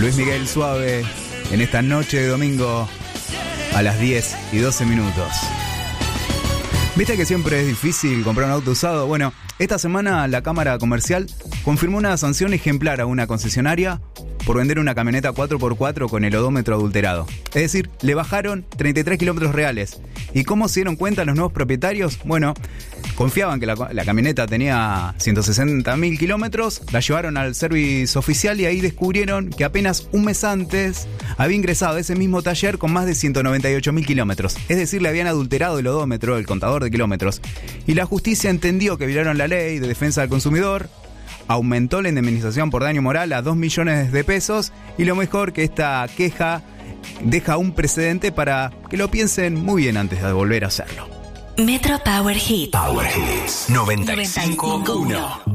Luis Miguel Suave en esta noche de domingo a las 10:12. ¿Viste que siempre es difícil comprar un auto usado? Bueno, esta semana la Cámara Comercial confirmó una sanción ejemplar a una concesionaria por vender una camioneta 4x4 con el odómetro adulterado. Es decir, le bajaron 33 kilómetros reales. ¿Y cómo se dieron cuenta los nuevos propietarios? Bueno, confiaban que la camioneta tenía 160.000 kilómetros, la llevaron al service oficial y ahí descubrieron que apenas un mes antes había ingresado a ese mismo taller con más de 198.000 kilómetros. Es decir, le habían adulterado el odómetro, el contador de kilómetros. Y la justicia entendió que violaron la ley de defensa del consumidor, aumentó la indemnización por daño moral a 2 millones de pesos y lo mejor que esta queja deja un precedente para que lo piensen muy bien antes de volver a hacerlo. Metro Power Hits. Power Hits 95.1.